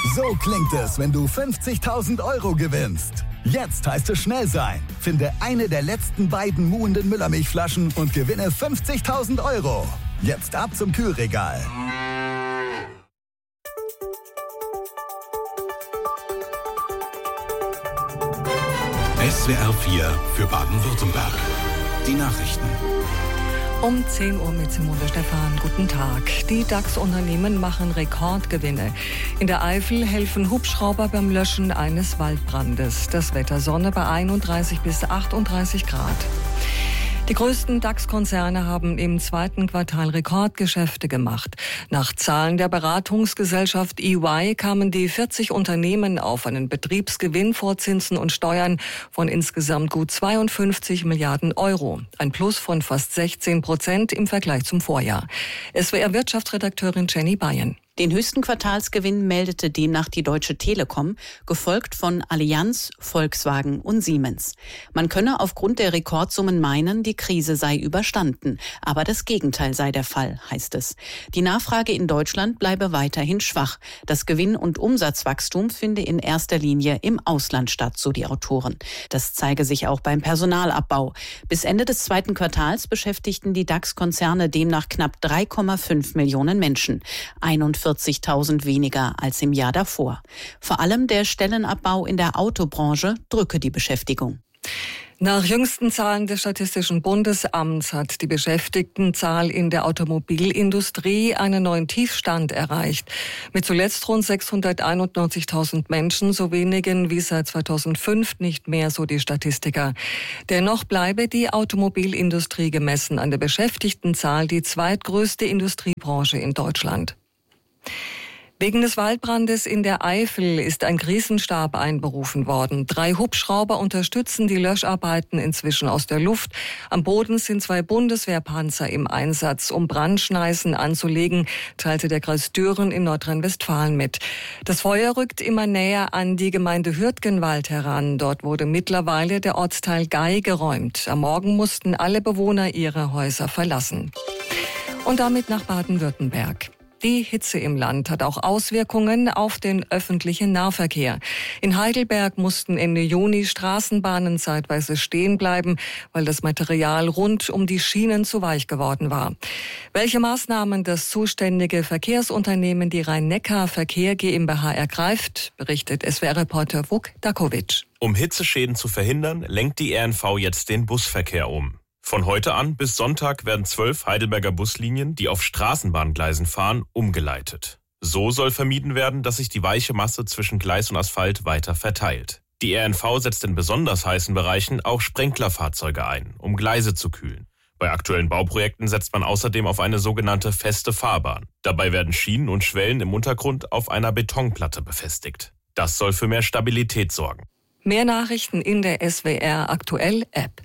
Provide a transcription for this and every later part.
So klingt es, wenn du 50.000 Euro gewinnst. Jetzt heißt es schnell sein. Finde eine der letzten beiden muhenden Müllermilchflaschen und gewinne 50.000 Euro. Jetzt ab zum Kühlregal. SWR 4 für Baden-Württemberg. Die Nachrichten. Um 10 Uhr mit Simone Stephan. Guten Tag. Die DAX-Unternehmen machen Rekordgewinne. In der Eifel helfen Hubschrauber beim Löschen eines Waldbrandes. Das Wetter Sonne bei 31 bis 38 Grad. Die größten DAX-Konzerne haben im zweiten Quartal Rekordgeschäfte gemacht. Nach Zahlen der Beratungsgesellschaft EY kamen die 40 Unternehmen auf einen Betriebsgewinn vor Zinsen und Steuern von insgesamt gut 52 Milliarden Euro. Ein Plus von fast 16% im Vergleich zum Vorjahr. SWR-Wirtschaftsredakteurin Jenny Bayern. Den höchsten Quartalsgewinn meldete demnach die Deutsche Telekom, gefolgt von Allianz, Volkswagen und Siemens. Man könne aufgrund der Rekordsummen meinen, die Krise sei überstanden. Aber das Gegenteil sei der Fall, heißt es. Die Nachfrage in Deutschland bleibe weiterhin schwach. Das Gewinn- und Umsatzwachstum finde in erster Linie im Ausland statt, so die Autoren. Das zeige sich auch beim Personalabbau. Bis Ende des zweiten Quartals beschäftigten die DAX-Konzerne demnach knapp 3,5 Millionen Menschen. 40.000 weniger als im Jahr davor. Vor allem der Stellenabbau in der Autobranche drücke die Beschäftigung. Nach jüngsten Zahlen des Statistischen Bundesamts hat die Beschäftigtenzahl in der Automobilindustrie einen neuen Tiefstand erreicht. Mit zuletzt rund 691.000 Menschen, so wenigen wie seit 2005 nicht mehr, so die Statistiker. Dennoch bleibe die Automobilindustrie gemessen an der Beschäftigtenzahl die zweitgrößte Industriebranche in Deutschland. Wegen des Waldbrandes in der Eifel ist ein Krisenstab einberufen worden. 3 Hubschrauber unterstützen die Löscharbeiten inzwischen aus der Luft. Am Boden sind 2 Bundeswehrpanzer im Einsatz, um Brandschneisen anzulegen, teilte der Kreis Düren in Nordrhein-Westfalen mit. Das Feuer rückt immer näher an die Gemeinde Hürtgenwald heran. Dort wurde mittlerweile der Ortsteil Gei geräumt. Am Morgen mussten alle Bewohner ihre Häuser verlassen. Und damit nach Baden-Württemberg. Die Hitze im Land hat auch Auswirkungen auf den öffentlichen Nahverkehr. In Heidelberg mussten Ende Juni Straßenbahnen zeitweise stehen bleiben, weil das Material rund um die Schienen zu weich geworden war. Welche Maßnahmen das zuständige Verkehrsunternehmen, die Rhein-Neckar-Verkehr GmbH, ergreift, berichtet SWR-Reporter Vuk Dakovic. Um Hitzeschäden zu verhindern, lenkt die RNV jetzt den Busverkehr um. Von heute an bis Sonntag werden 12 Heidelberger Buslinien, die auf Straßenbahngleisen fahren, umgeleitet. So soll vermieden werden, dass sich die weiche Masse zwischen Gleis und Asphalt weiter verteilt. Die RNV setzt in besonders heißen Bereichen auch Sprenklerfahrzeuge ein, um Gleise zu kühlen. Bei aktuellen Bauprojekten setzt man außerdem auf eine sogenannte feste Fahrbahn. Dabei werden Schienen und Schwellen im Untergrund auf einer Betonplatte befestigt. Das soll für mehr Stabilität sorgen. Mehr Nachrichten in der SWR Aktuell App.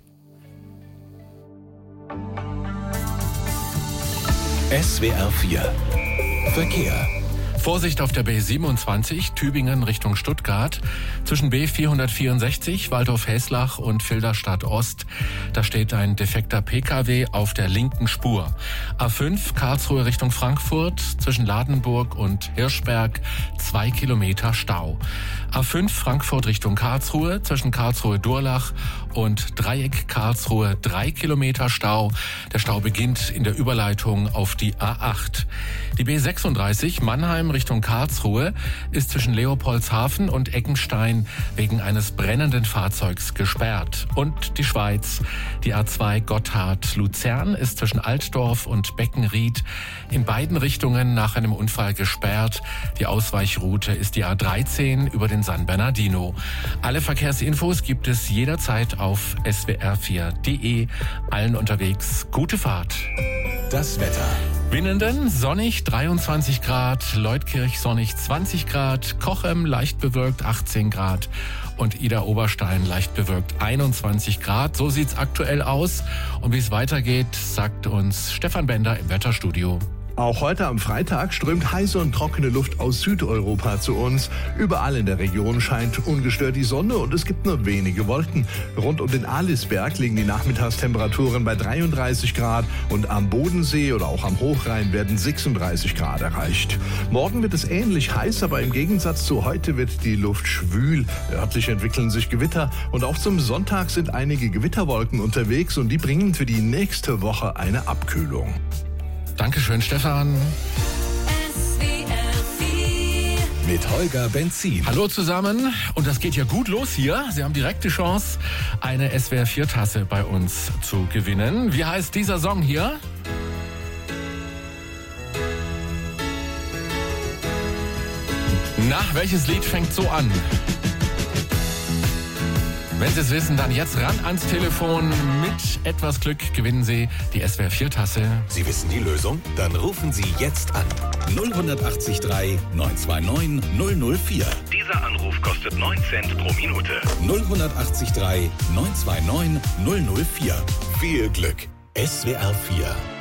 SWR 4 Verkehr. Vorsicht auf der B27, Tübingen Richtung Stuttgart. Zwischen B464, Waldorf-Heslach und Filderstadt Ost. Da steht ein defekter Pkw auf der linken Spur. A5, Karlsruhe Richtung Frankfurt. Zwischen Ladenburg und Hirschberg 2 Kilometer Stau. A5, Frankfurt Richtung Karlsruhe. Zwischen Karlsruhe-Durlach und Dreieck Karlsruhe 3 Kilometer Stau. Der Stau beginnt in der Überleitung auf die A8. Die B36, Mannheim Richtung Karlsruhe ist zwischen Leopoldshafen und Eckenstein wegen eines brennenden Fahrzeugs gesperrt. Und die Schweiz, die A2 Gotthard-Luzern ist zwischen Altdorf und Beckenried in beiden Richtungen nach einem Unfall gesperrt. Die Ausweichroute ist die A13 über den San Bernardino. Alle Verkehrsinfos gibt es jederzeit auf swr4.de. Allen unterwegs gute Fahrt. Das Wetter. Winnenden sonnig 23 Grad, Leutkirch sonnig 20 Grad, Cochem leicht bewölkt 18 Grad und Idar-Oberstein leicht bewölkt 21 Grad. So sieht's aktuell aus. Und wie es weitergeht, sagt uns Stefan Bender im Wetterstudio. Auch heute am Freitag strömt heiße und trockene Luft aus Südeuropa zu uns. Überall in der Region scheint ungestört die Sonne und es gibt nur wenige Wolken. Rund um den Alisberg liegen die Nachmittagstemperaturen bei 33 Grad und am Bodensee oder auch am Hochrhein werden 36 Grad erreicht. Morgen wird es ähnlich heiß, aber im Gegensatz zu heute wird die Luft schwül. Örtlich entwickeln sich Gewitter und auch zum Sonntag sind einige Gewitterwolken unterwegs und die bringen für die nächste Woche eine Abkühlung. Dankeschön, Stefan. Mit Holger Benzin. Hallo zusammen. Und das geht ja gut los hier. Sie haben direkt die Chance, eine SWR4-Tasse bei uns zu gewinnen. Wie heißt dieser Song hier? Na, welches Lied fängt so an? Wenn Sie es wissen, dann jetzt ran ans Telefon. Mit etwas Glück gewinnen Sie die SWR4-Tasse. Sie wissen die Lösung? Dann rufen Sie jetzt an. 0183 929 004. Dieser Anruf kostet 9 Cent pro Minute. 0183 929 004. Viel Glück. SWR4